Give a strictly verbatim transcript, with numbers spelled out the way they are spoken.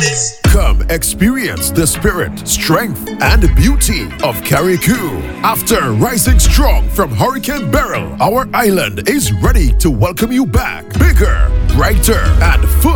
Come experience the spirit, strength, and beauty of Carriacou. After rising strong from Hurricane Beryl, our island is ready to welcome you back. Bigger, brighter, and full